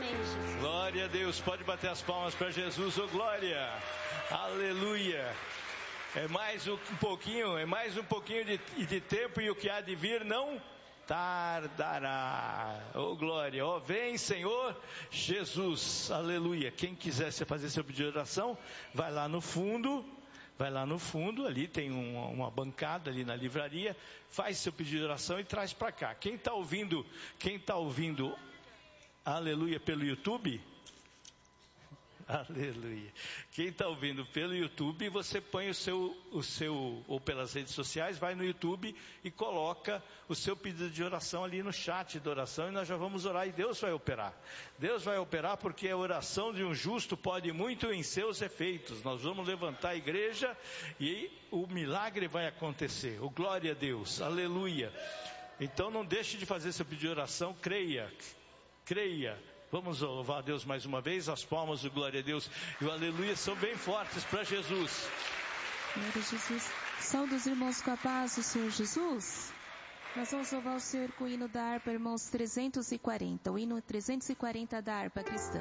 Amém, Jesus. Glória a Deus. Pode bater as palmas para Jesus. Oh, glória. Aleluia. É mais um pouquinho de tempo e o que há de vir não tardará. Oh, glória. Oh, vem, Senhor Jesus. Aleluia. Quem quiser fazer seu pedido de oração, vai lá no fundo, ali tem uma bancada ali na livraria, faz seu pedido de oração e traz para cá. Quem está ouvindo, aleluia, pelo YouTube, aleluia. Quem está ouvindo pelo YouTube, você põe o seu, ou pelas redes sociais, vai no YouTube e coloca o seu pedido de oração ali no chat de oração e nós já vamos orar e Deus vai operar. Deus vai operar porque a oração de um justo pode muito em seus efeitos. Nós vamos levantar a igreja e o milagre vai acontecer. Oh, glória a Deus, aleluia. Então não deixe de fazer seu pedido de oração, creia. Vamos louvar a Deus mais uma vez. As palmas do glória a Deus e o aleluia são bem fortes para Jesus. Glória a Jesus. Saúde os irmãos com a paz do Senhor Jesus. Nós vamos louvar o Senhor com o hino da harpa, irmãos, 340. O hino 340 da harpa cristã.